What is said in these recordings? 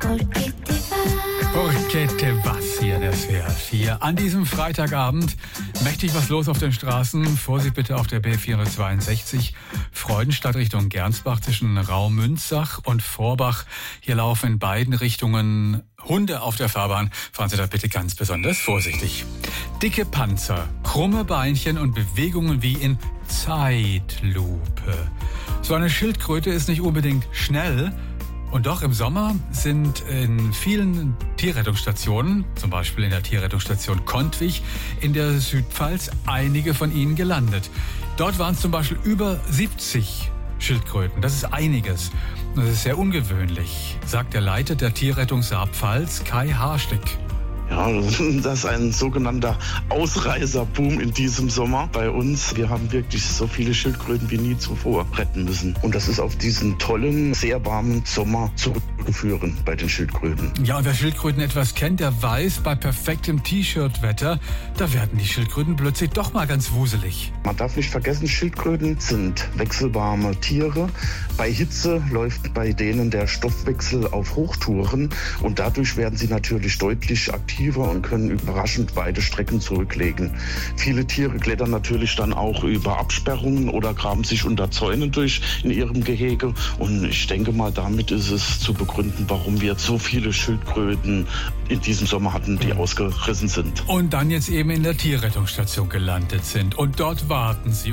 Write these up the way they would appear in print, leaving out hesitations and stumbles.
Porque te vas hier, der SWR 4. An diesem Freitagabend mächtig was los auf den Straßen. Vorsicht bitte auf der B462 Freudenstadt Richtung Gernsbach zwischen Raumünzach und Vorbach. Hier laufen in beiden Richtungen Hunde auf der Fahrbahn. Fahren Sie da bitte ganz besonders vorsichtig. Dicke Panzer, krumme Beinchen und Bewegungen wie in Zeitlupe. So eine Schildkröte ist nicht unbedingt schnell. Und doch im Sommer sind in vielen Tierrettungsstationen, zum Beispiel in der Tierrettungsstation Kontwich in der Südpfalz, einige von ihnen gelandet. Dort waren es zum Beispiel über 70 Schildkröten. Das ist einiges. Das ist sehr ungewöhnlich, sagt der Leiter der Tierrettung Saarpfalz, Kai Harstick. Ja, das ist ein sogenannter Ausreißerboom in diesem Sommer bei uns. Wir haben wirklich so viele Schildkröten wie nie zuvor retten müssen. Und das ist auf diesen tollen, sehr warmen Sommer zurückzuführen bei den Schildkröten. Ja, und wer Schildkröten etwas kennt, der weiß, bei perfektem T-Shirt-Wetter, da werden die Schildkröten plötzlich doch mal ganz wuselig. Man darf nicht vergessen, Schildkröten sind wechselwarme Tiere. Bei Hitze läuft bei denen der Stoffwechsel auf Hochtouren und dadurch werden sie natürlich deutlich aktiver und können überraschend weite Strecken zurücklegen. Viele Tiere klettern natürlich dann auch über Absperrungen oder graben sich unter Zäunen durch in ihrem Gehege. Und ich denke mal, damit ist es zu begründen, warum wir so viele Schildkröten in diesem Sommer hatten, die ausgerissen sind. Und dann jetzt eben in der Tierrettungsstation gelandet sind. Und dort warten sie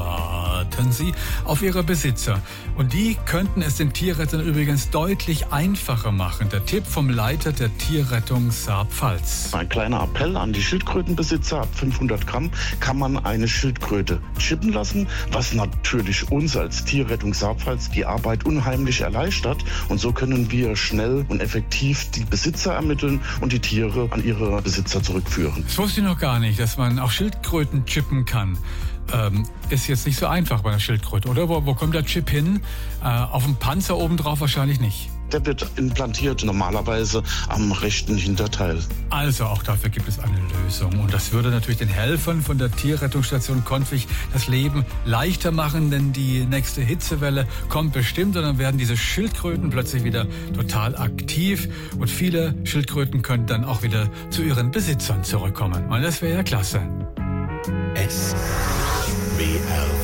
auf ihre Besitzer. Und die könnten es den Tierrettern übrigens deutlich einfacher machen. Der Tipp vom Leiter der Tierrettung Saarpfalz. Ein kleiner Appell an die Schildkrötenbesitzer. Ab 500 Gramm kann man eine Schildkröte chippen lassen, was natürlich uns als Tierrettung Saarpfalz die Arbeit unheimlich erleichtert. Und so können wir schnell und effektiv die Besitzer ermitteln und die Tiere an ihre Besitzer zurückführen. Das wusste ich noch gar nicht, dass man auch Schildkröten chippen kann. Ist jetzt nicht so einfach bei einer Schildkröte, oder? Wo kommt der Chip hin? Auf dem Panzer obendrauf wahrscheinlich nicht. Der wird implantiert normalerweise am rechten Hinterteil. Also auch dafür gibt es eine Lösung. Und das würde natürlich den Helfern von der Tierrettungsstation Kontwich das Leben leichter machen, denn die nächste Hitzewelle kommt bestimmt und dann werden diese Schildkröten plötzlich wieder total aktiv und viele Schildkröten können dann auch wieder zu ihren Besitzern zurückkommen. Und das wäre ja klasse. SWR